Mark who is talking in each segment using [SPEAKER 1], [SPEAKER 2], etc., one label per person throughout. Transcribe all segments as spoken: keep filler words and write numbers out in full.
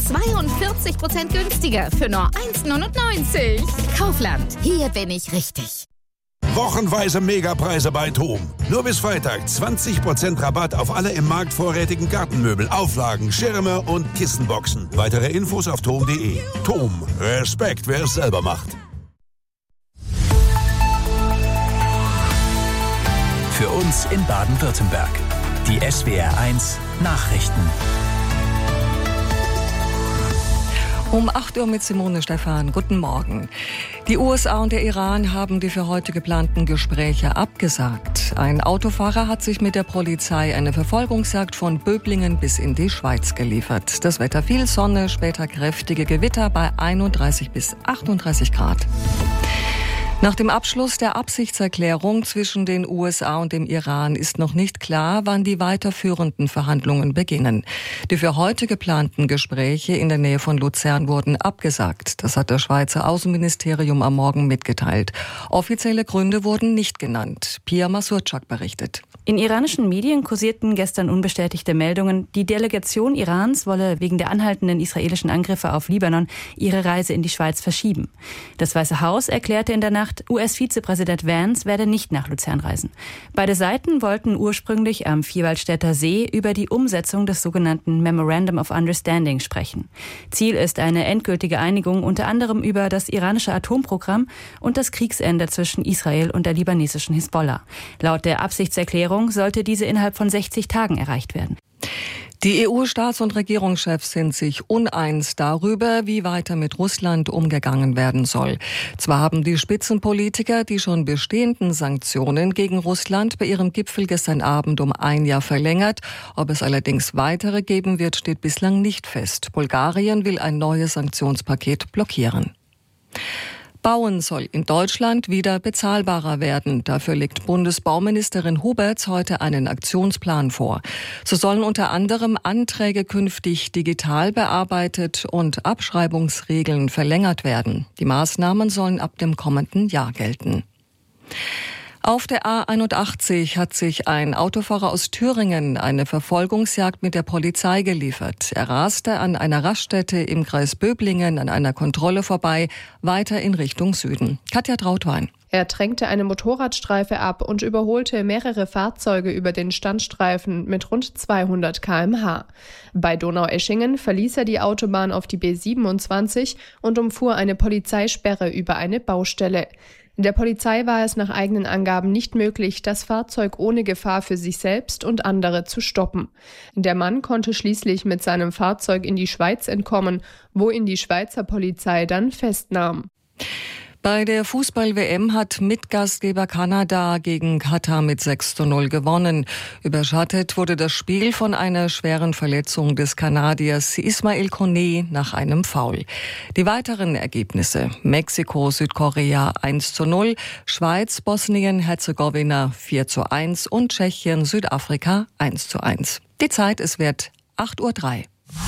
[SPEAKER 1] zweiundvierzig Prozent günstiger für nur eins Komma neunundneunzig. Kaufland, hier bin ich richtig.
[SPEAKER 2] Wochenweise Megapreise bei TOM. Nur bis Freitag zwanzig Prozent Rabatt auf alle im Markt vorrätigen Gartenmöbel, Auflagen, Schirme und Kissenboxen. Weitere Infos auf tom punkt de. TOM. Respekt, wer es selber macht.
[SPEAKER 3] Für uns in Baden-Württemberg. Die S W R eins Nachrichten.
[SPEAKER 4] Um acht Uhr mit Simone Stephan. Guten Morgen. Die U S A und der Iran haben die für heute geplanten Gespräche abgesagt. Ein Autofahrer hat sich mit der Polizei eine Verfolgungsjagd von Böblingen bis in die Schweiz geliefert. Das Wetter viel Sonne, später kräftige Gewitter bei einunddreißig bis achtunddreißig Grad. Nach dem Abschluss der Absichtserklärung zwischen den U S A und dem Iran ist noch nicht klar, wann die weiterführenden Verhandlungen beginnen. Die für heute geplanten Gespräche in der Nähe von Luzern wurden abgesagt. Das hat das Schweizer Außenministerium am Morgen mitgeteilt. Offizielle Gründe wurden nicht genannt. Pia Masurczak berichtet.
[SPEAKER 5] In iranischen Medien kursierten gestern unbestätigte Meldungen, die Delegation Irans wolle wegen der anhaltenden israelischen Angriffe auf Libanon ihre Reise in die Schweiz verschieben. Das Weiße Haus erklärte in der Nacht, U S-Vizepräsident Vance werde nicht nach Luzern reisen. Beide Seiten wollten ursprünglich am Vierwaldstätter See über die Umsetzung des sogenannten Memorandum of Understanding sprechen. Ziel ist eine endgültige Einigung unter anderem über das iranische Atomprogramm und das Kriegsende zwischen Israel und der libanesischen Hisbollah. Laut der Absichtserklärung sollte diese innerhalb von sechzig Tagen erreicht werden.
[SPEAKER 4] Die E U-Staats- und Regierungschefs sind sich uneins darüber, wie weiter mit Russland umgegangen werden soll. Zwar haben die Spitzenpolitiker die schon bestehenden Sanktionen gegen Russland bei ihrem Gipfel gestern Abend um ein Jahr verlängert. Ob es allerdings weitere geben wird, steht bislang nicht fest. Bulgarien will ein neues Sanktionspaket blockieren. Bauen soll in Deutschland wieder bezahlbarer werden. Dafür legt Bundesbauministerin Huberts heute einen Aktionsplan vor. So sollen unter anderem Anträge künftig digital bearbeitet und Abschreibungsregeln verlängert werden. Die Maßnahmen sollen ab dem kommenden Jahr gelten. Auf der A einundachtzig hat sich ein Autofahrer aus Thüringen eine Verfolgungsjagd mit der Polizei geliefert. Er raste an einer Raststätte im Kreis Böblingen an einer Kontrolle vorbei, weiter in Richtung Süden. Katja Trautwein.
[SPEAKER 6] Er drängte eine Motorradstreife ab und überholte mehrere Fahrzeuge über den Standstreifen mit rund zweihundert Kilometer pro Stunde. Bei Donaueschingen verließ er die Autobahn auf die B siebenundzwanzig und umfuhr eine Polizeisperre über eine Baustelle. Der Polizei war es nach eigenen Angaben nicht möglich, das Fahrzeug ohne Gefahr für sich selbst und andere zu stoppen. Der Mann konnte schließlich mit seinem Fahrzeug in die Schweiz entkommen, wo ihn die Schweizer Polizei dann festnahm.
[SPEAKER 4] Bei der Fußball-W M hat Mitgastgeber Kanada gegen Katar mit sechs zu null gewonnen. Überschattet wurde das Spiel von einer schweren Verletzung des Kanadiers Ismail Kone nach einem Foul. Die weiteren Ergebnisse: Mexiko, Südkorea eins zu null, Schweiz, Bosnien-Herzegowina vier zu eins und Tschechien, Südafrika eins zu eins. Die Zeit, es wird acht Uhr drei.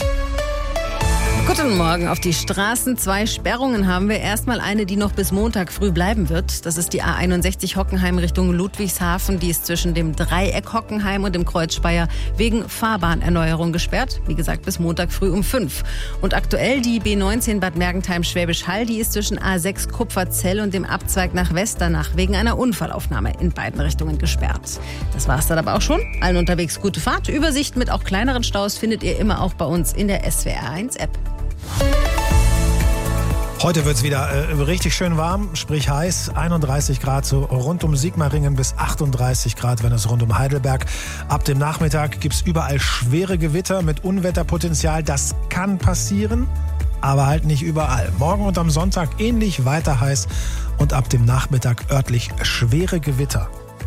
[SPEAKER 7] Guten Morgen. Auf die Straßen zwei Sperrungen haben wir. Erstmal eine, die noch bis Montag früh bleiben wird. Das ist die A einundsechzig Hockenheim Richtung Ludwigshafen. Die ist zwischen dem Dreieck Hockenheim und dem Kreuz Speyer wegen Fahrbahnerneuerung gesperrt. Wie gesagt, bis Montag früh um fünf. Und aktuell die B neunzehn Bad Mergentheim-Schwäbisch Hall. Die ist zwischen A sechs Kupferzell und dem Abzweig nach Westernach wegen einer Unfallaufnahme in beiden Richtungen gesperrt. Das war's dann aber auch schon. Allen unterwegs gute Fahrt. Übersicht mit auch kleineren Staus findet ihr immer auch bei uns in der S W R eins App.
[SPEAKER 8] Heute wird es wieder äh, richtig schön warm, sprich heiß. einunddreißig Grad so rund um Sigmaringen bis achtunddreißig Grad, wenn es rund um Heidelberg. Ab dem Nachmittag gibt es überall schwere Gewitter mit Unwetterpotenzial. Das kann passieren, aber halt nicht überall. Morgen und am Sonntag ähnlich weiter heiß und ab dem Nachmittag örtlich schwere Gewitter.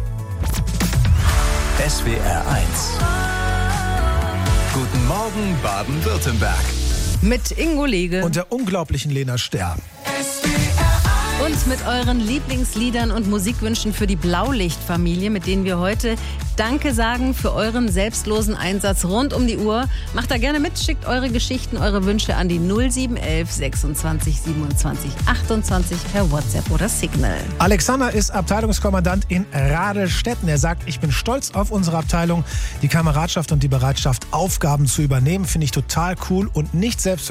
[SPEAKER 3] S W R eins. Guten Morgen Baden-Württemberg.
[SPEAKER 7] Mit Ingo Lege.
[SPEAKER 8] Und der unglaublichen Lena Sterr.
[SPEAKER 7] Und mit euren Lieblingsliedern und Musikwünschen für die Blaulichtfamilie, mit denen wir heute Danke sagen für euren selbstlosen Einsatz rund um die Uhr. Macht da gerne mit, schickt eure Geschichten, eure Wünsche an die null sieben eins eins sechsundzwanzig siebenundzwanzig achtundzwanzig per WhatsApp oder Signal.
[SPEAKER 8] Alexander ist Abteilungskommandant in Radelstetten. Er sagt, ich bin stolz auf unsere Abteilung. Die Kameradschaft und die Bereitschaft, Aufgaben zu übernehmen, finde ich total cool und nicht selbstverständlich.